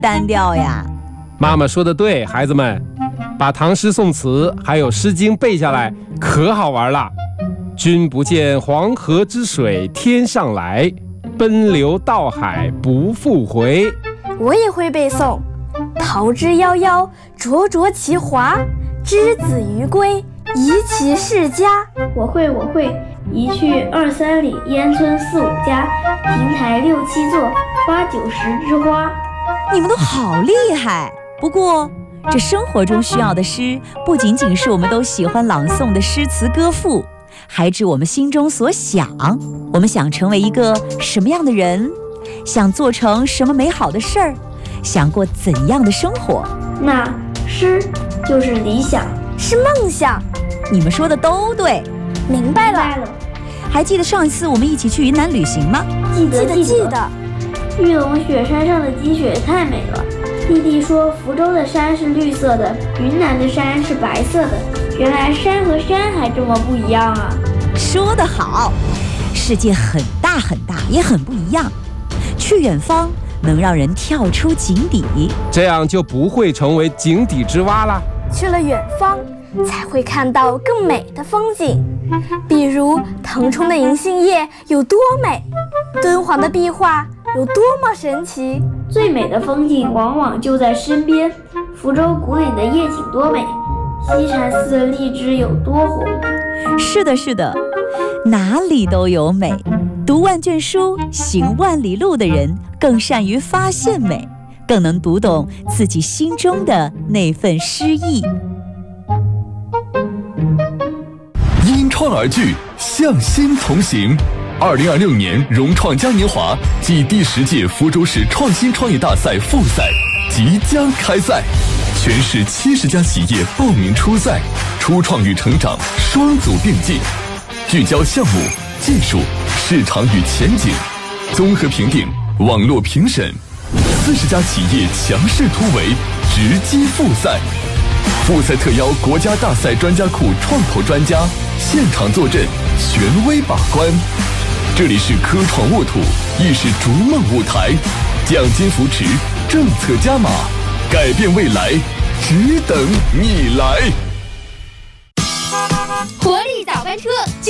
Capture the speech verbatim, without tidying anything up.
单调呀。 妈妈说的对，孩子们，把唐诗宋词还有诗经背下来，可好玩了。君不见黄河之水天上来，奔流到海不复回。 我也会背诵，桃之夭夭，灼灼其华，之子于归，宜其室家。 我会我会，一去二三里，烟村四五家，亭台六七座，八九十枝花。 你们都好厉害！不过这生活中需要的诗，不仅仅是我们都喜欢朗诵的诗词歌赋，还指我们心中所想。我们想成为一个什么样的人，想做成什么美好的事儿，想过怎样的生活。 那诗就是理想， 是梦想。 你们说的都对， 明白了。 还记得上一次我们一起去云南旅行吗？ 记得记得记得。 玉龙雪山上的积雪太美了。弟弟说福州的山是绿色的，云南的山是白色的。原来山和山还这么不一样啊！ 说得好，世界很大很大，也很不一样。去远方能让人跳出井底， 这样就不会成为井底之蛙啦。 去了远方，才会看到更美的风景，比如腾冲的银杏叶有多美，敦煌的壁画有多么神奇。 最美的风景往往就在身边。福州古岭的夜景多美，西禅寺的荔枝有多红。 是的，是的，哪里都有美。读万卷书，行万里路的人，更善于发现美，更能读懂自己心中的那份诗意。 因创而聚，向心同行。二零二六年融创嘉年华暨第十届福州市创新创业大赛复赛即将开赛，全市七十家企业报名出赛，初创与成长双组并进，聚焦项目、技术、市场与前景，综合评定、网络评审，四十家企业强势突围，直击复赛。复赛特邀国家大赛专家库创投专家现场坐镇，权威把关。这里是科创沃土，亦是逐梦舞台，奖金扶持，政策加码，改变未来，只等你来。 活力早班车。